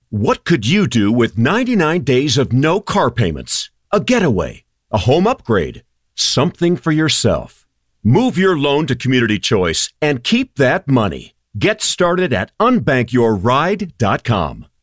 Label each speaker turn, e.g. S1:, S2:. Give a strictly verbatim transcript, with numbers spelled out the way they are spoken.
S1: What could you do with ninety-nine days of no car payments? A getaway, a home upgrade, something for yourself. Move your loan to Community Choice and keep that money. Get started at unbank your ride dot com.